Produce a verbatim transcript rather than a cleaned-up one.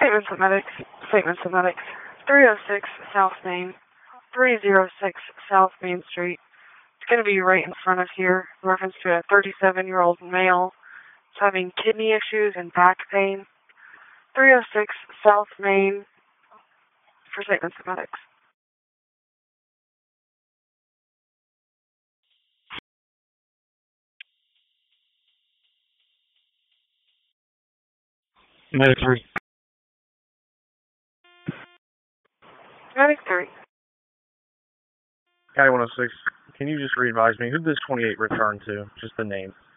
Statements of medics. Statements of medics. three oh six South Main. three oh six South Main Street. It's going to be right in front of here. In reference to a thirty-seven-year-old male having kidney issues and back pain. three oh six South Main for statements of medics. Medic three. Medic three. County one oh six, can you just re-advise me who did this twenty-eight returned to? Just the name.